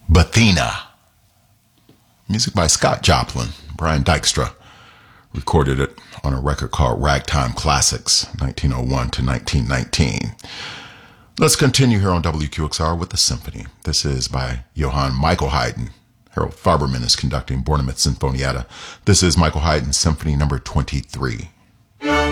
Bathina. Music by Scott Joplin. Brian Dykstra recorded it on a record called Ragtime Classics, 1901 to 1919. Let's continue here on WQXR with the symphony. This is by Johann Michael Haydn. Harold Farberman is conducting Bournemouth Sinfonietta. This is Michael Haydn's Symphony number 23.